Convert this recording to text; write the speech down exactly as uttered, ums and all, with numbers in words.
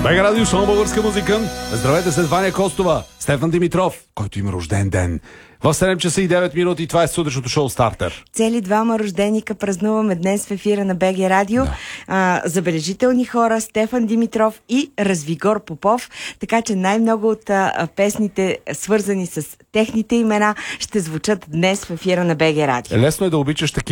БГ Радио, само българска музика. Здравейте, след Ваня Костова, Стефан Димитров, който има рожден ден. В седем часа и девет минути, това е сутрешното шоу Стартер. Цели двама рожденика празнуваме днес в ефира на БГ Радио. Да. А, забележителни хора, Стефан Димитров и Развигор Попов. Така че най-много от а, песните, свързани с техните имена, ще звучат днес в ефира на БГ Радио. Лесно е да обичаш такива